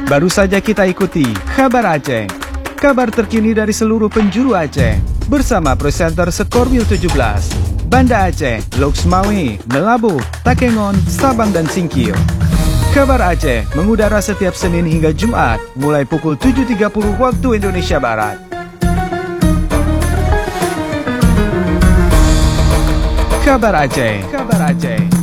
Baru saja kita ikuti Kabar Aceh. Kabar terkini dari seluruh penjuru Aceh. Bersama presenter Skorwil 17. Banda Aceh, Loksmawe, Melabuh, Takengon, Sabang dan Singkil. Kabar Aceh mengudara setiap Senin hingga Jumat mulai pukul 7.30 waktu Indonesia Barat. Kabar Aceh. Kabar Aceh.